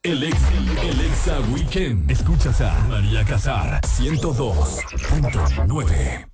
El Exa Weekend. Escuchas a María Casar, 102.9.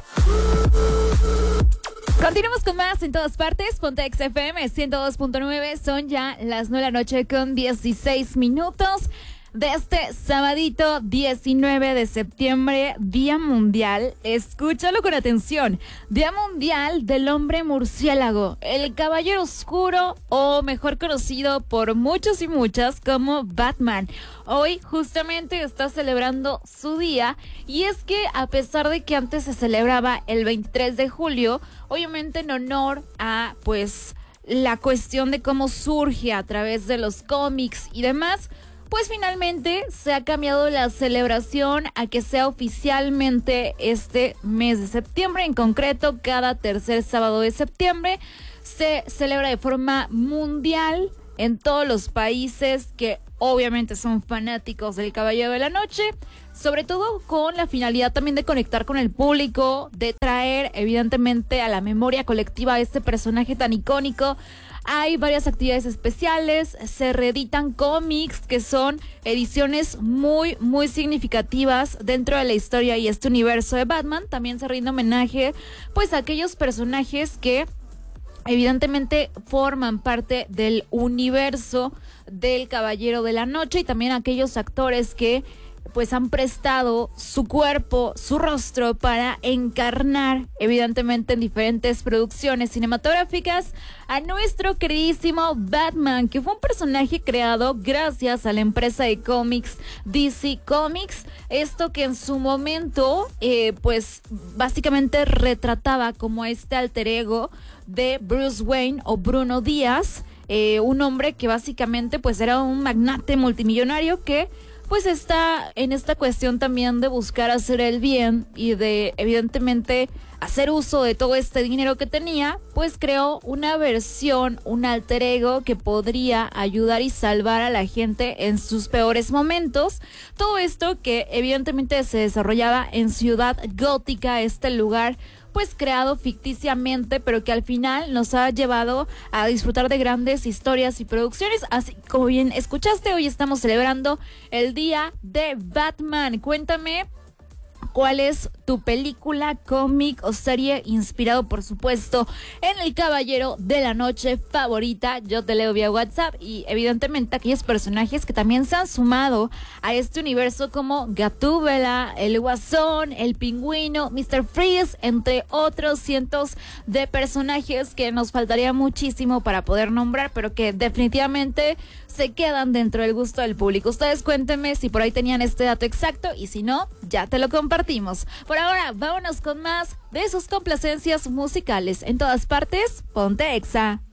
Continuamos con más en todas partes. Ponte Exa FM 102.9. Son ya las 9 de la noche con 16 minutos. De este sabadito 19 de septiembre, Día Mundial, escúchalo con atención, Día Mundial del Hombre Murciélago, el Caballero Oscuro, o mejor conocido por muchos y muchas como Batman. Hoy justamente está celebrando su día, y es que a pesar de que antes se celebraba el 23 de julio, obviamente en honor a pues la cuestión de cómo surge a través de los cómics y demás, pues finalmente se ha cambiado la celebración a que sea oficialmente este mes de septiembre. En concreto, cada tercer sábado de septiembre se celebra de forma mundial en todos los países que obviamente son fanáticos del Caballero de la Noche, sobre todo con la finalidad también de conectar con el público, de traer evidentemente a la memoria colectiva a este personaje tan icónico. Hay varias actividades especiales, se reeditan cómics que son ediciones muy, muy significativas dentro de la historia y este universo de Batman. También se rinde homenaje pues a aquellos personajes que evidentemente forman parte del universo del Caballero de la Noche, y también a aquellos actores que pues han prestado su cuerpo, su rostro para encarnar evidentemente en diferentes producciones cinematográficas a nuestro queridísimo Batman, que fue un personaje creado gracias a la empresa de cómics DC Comics. Esto que en su momento pues básicamente retrataba como este alter ego de Bruce Wayne o Bruno Díaz, un hombre que básicamente pues era un magnate multimillonario que pues está en esta cuestión también de buscar hacer el bien y de evidentemente hacer uso de todo este dinero que tenía, pues creó una versión, un alter ego que podría ayudar y salvar a la gente en sus peores momentos. Todo esto que evidentemente se desarrollaba en Ciudad Gótica, este lugar pues creado ficticiamente, pero que al final nos ha llevado a disfrutar de grandes historias y producciones. Así como bien escuchaste, hoy estamos celebrando el Día de Batman. Cuéntame, ¿cuál es tu película, cómic o serie inspirado, por supuesto, en el Caballero de la Noche favorita? Yo te leo vía WhatsApp, y evidentemente aquellos personajes que también se han sumado a este universo como Gatúbela, el Guasón, el Pingüino, Mr. Freeze, entre otros cientos de personajes que nos faltaría muchísimo para poder nombrar, pero que definitivamente se quedan dentro del gusto del público. Ustedes cuéntenme si por ahí tenían este dato exacto, y si no, ya te lo compartimos. Por ahora, vámonos con más de sus complacencias musicales. En todas partes, ponte Exa.